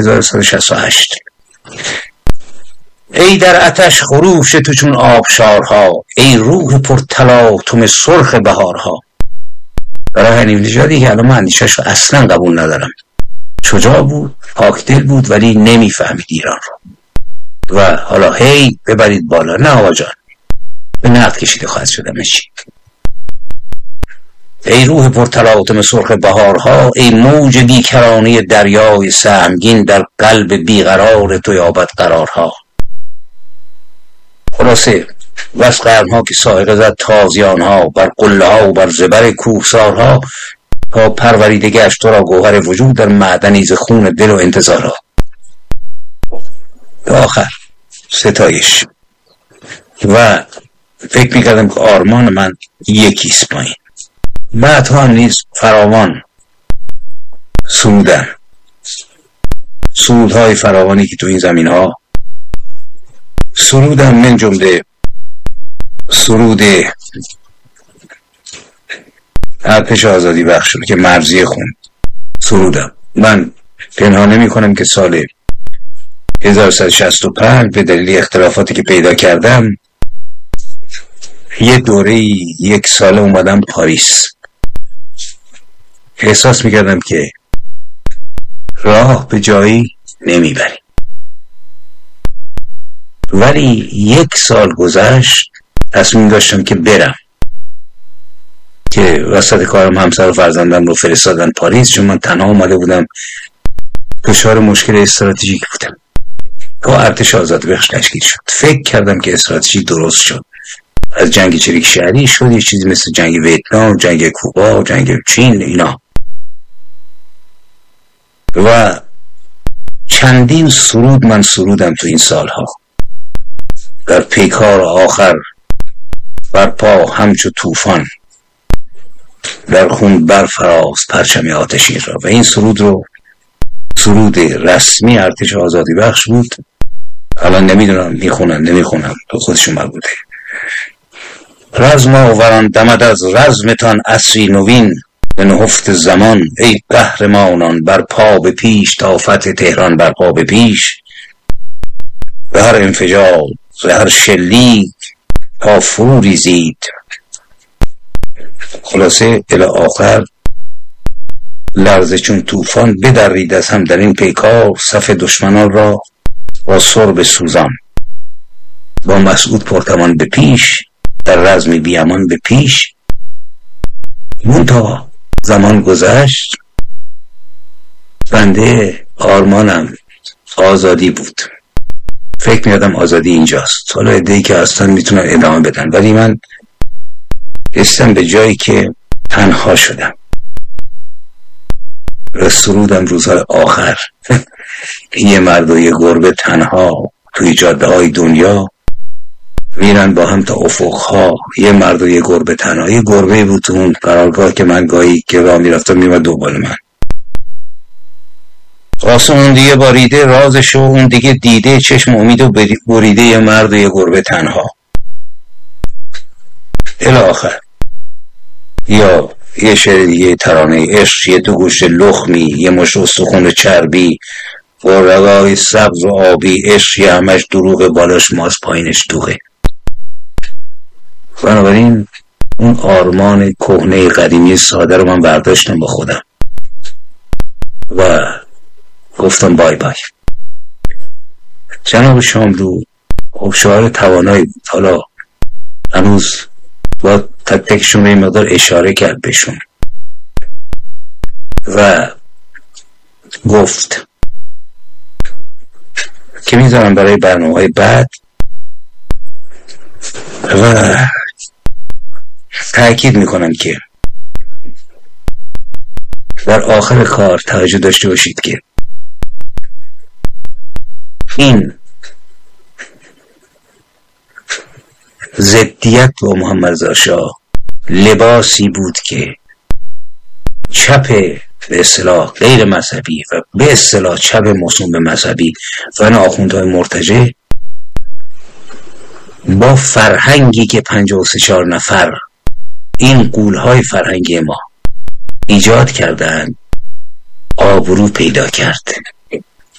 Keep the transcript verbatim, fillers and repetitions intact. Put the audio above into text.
هزار و سیصد و شصت و هشت. ای در آتش خروش تو چون آبشارها، ای روح پرتلاطم سرخ بهارها. برای حنیف نژادی که الان من اندیشه‌اش رو اصلا قبول ندارم، شجاع بود، پاکدل بود، ولی نمیفهمید ایران رو و حالا هی ببرید بالا. نه آقا جان، به نقد کشیده خواهد شدم. چی؟ ای روح پرتلاطم سرخ بهارها، ای موج بیکرانه دریای سهمگین، در قلب بیقرار تو یابد قرارها. خلاصه بس قرنها که سائقه زد تازیانها، بر قله ها و بر زبر کوهسارها، تا پروریده گشت تو را گوهر وجود در معدنی ز خون دل و انتظارها. به آخر ستایش. و فکر میکردم که آرمان من یکیست پایین. بعدها نیز فراوان سرودن، سرودهای فراوانی که تو این زمین ها سرودم، من جمله سرود ارتش آزادی بخش که مرزی خوند سرودم. من پنهان نمی کنم که سال هزار و سیصد و شصت و پنج به دلیل اختلافاتی که پیدا کردم یه دوره یک ساله اومدم پاریس. احساس میکردم که راه به جایی نمیبری، ولی یک سال گذشت تصمیم داشتم که برم، که وسط کارم همسر و فرزندم رو فرستادن پاریس، چون من تنها اومده بودم، دچار مشکل استراتژیک بودم. تو ارتش آزادی بخش تشکیل شد، فکر کردم که استراتژی درست شد، از جنگ چریک شهری شد یه چیزی مثل جنگ ویتنام، جنگ کوبا، جنگ چین، اینا. و چندین سرود من سرودم تو این سالها، در پیکار آخر بر پا همچو طوفان، در خون برفراز پرچم آتشین را. و این سرود رو سرود رسمی ارتش آزادی بخش بود. الان نمیدونم میخونن نمیخونن، تو خودشون مربوطه. رزم آوران دمد از رزمتان عصری نوین، به نهفت زمان ای قهرمانان بر پا به پیش، تا فتح تهران بر پا به پیش. به هر انفجار ز هر شلیک تا فرو ریزید. خلاصه الی آخر لرزه چون طوفان بدرید از هم در این پیکار، صف دشمنان را با سرب سوزان. با مسعود پرتمان به پیش، در رزم بیامان به پیش. منتها زمان گذشت، بنده آرمانم آزادی بود. فکر میادم آزادی اینجاست. حالا عده‌ای که هستن میتونن ادامه بدن، ولی من رسیدم به جایی که تنها شدم. سرودم روزهای آخر یه مرد و یه گربه تنها توی جاده های دنیا میرن با هم تا افقها. یه مرد و یه گربه تنها. یه گربه بود تو اون قرارگاه که من گاهی که راه میرفتم میومد دنبال من. واسه اون دیگه باریده رازشو، اون دیگه دیده چشم امید و بریده. یه مرد و یه گربه تنها الی آخر. یا یه شعر دیگه ترانه عشق، یه تو گوشت لخمی، یه مشت استخون چربی، با رگای سبز و آبی. عشق یه همش دروغ، بالاش ماست پایینش دوغه. بنابراین اون آرمان کهنه قدیمی ساده رو من برداشتم با خودم و گفتم بای بای. جناب شاملو خب شعار توانایی بود. حالا هنوز با تک تکشون به مقدار اشاره کرد بهشون و گفت که میذارم برای برنامه‌های بعد و تأکید میکنم که در آخر کار توجه داشته باشید که این ضدیت با محمد رضا شاه لباسی بود که چپ به اصطلاح غیر مذهبی و به اصطلاح چپ موسوم به مذهبی و آخوندهای مرتجع با فرهنگی که پنجاه و سه چهار نفر این غول‌های فرهنگی ما ایجاد کردن آبرو پیدا کرد.